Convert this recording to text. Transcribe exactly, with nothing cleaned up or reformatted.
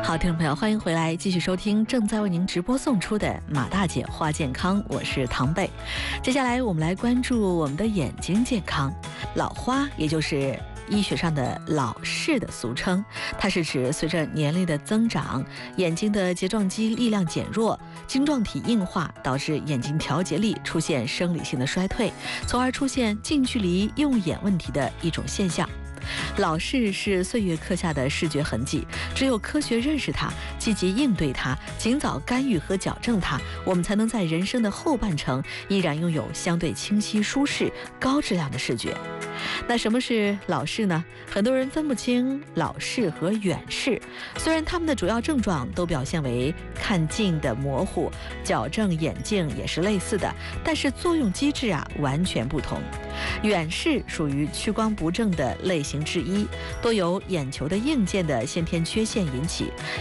好，听众朋友，欢迎回来，继续收听正在为您直播送出的马大姐话健康，我是唐贝。接下来我们来关注我们的眼睛健康。老花，也就是医学上的老视的俗称，它是指随着年龄的增长，眼睛的睫状肌力量减弱，晶状体硬化，导致眼睛调节力出现生理性的衰退，从而出现近距离用眼问题的一种现象。老视是岁月刻下的视觉痕迹，只有科学认识它，积极应对它，尽早干预和矫正它，我们才能在人生的后半程依然拥有相对清晰、舒适、高质量的视觉。那什么是老视呢？很多人分不清老视和远视，虽然它们的主要症状都表现为看近的模糊，矫正眼镜也是类似的，但是作用机制啊完全不同。远视属于屈光不正的类型之一，多由眼球的硬件的先天缺陷引起，